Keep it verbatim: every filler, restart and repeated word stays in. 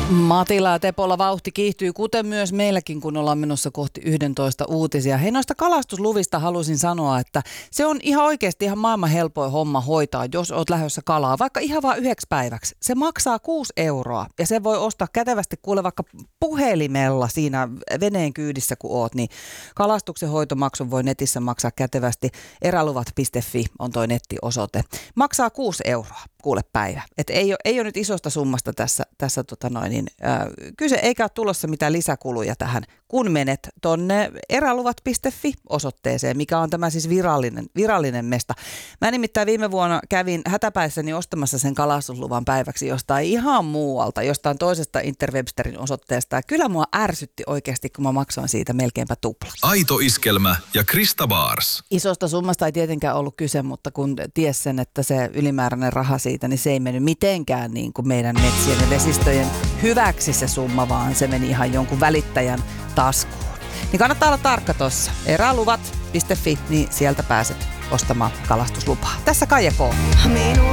Matila ja Tepolla vauhti kiihtyy, kuten myös meilläkin, kun ollaan menossa kohti yksitoista uutisia. Hei, noista kalastusluvista halusin sanoa, että se on ihan oikeasti ihan maailman helpoin homma hoitaa, jos oot lähdössä kalaa, vaikka ihan vaan yhdeksi päiväksi. Se maksaa kuusi euroa ja se voi ostaa kätevästi kuule vaikka puhelimella siinä veneen kyydissä, kun oot, niin kalastuksen hoitomaksun voi netissä maksaa kätevästi. eräluvat piste fi on toi nettiosoite. Maksaa kuusi euroa. Kuule päivä. Että ei ole, ei ole nyt isosta summasta tässä, tässä tota noin, niin, ää, kyse, eikä ole tulossa mitään lisäkuluja tähän, kun menet tonne eräluvat piste fi osoitteeseen, mikä on tämä siis virallinen, virallinen mesta. Mä nimittäin viime vuonna kävin hätäpäissäni ostamassa sen kalastusluvan päiväksi jostain ihan muualta, jostain toisesta Interwebsterin osoitteesta. Ja kyllä mua ärsytti oikeasti, kun mä maksoin siitä melkeinpä tuplaksi. Aito Iskelmä ja Krista Baars. Isosta summasta ei tietenkään ollut kyse, mutta kun ties sen, että se ylimääräinen raha siitä, niin se ei mennyt mitenkään niin kuin meidän metsien ja vesistöjen hyväksi se summa, vaan se meni ihan jonkun välittäjän taskuun. Niin kannattaa olla tarkka tossa. eräluvat piste fi, niin sieltä pääset ostamaan kalastuslupaa. Tässä Kaija K.